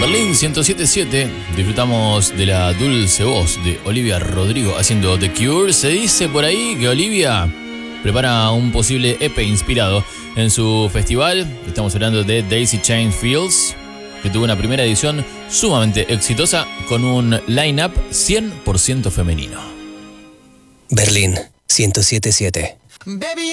Berlín 107.7, disfrutamos de la dulce voz de Olivia Rodrigo haciendo The Cure. Se dice por ahí que Olivia prepara un posible EP inspirado en su festival. Estamos hablando de Daisy Chain Fields, que tuvo una primera edición sumamente exitosa con un line-up 100% femenino. Berlín 107.7. Baby,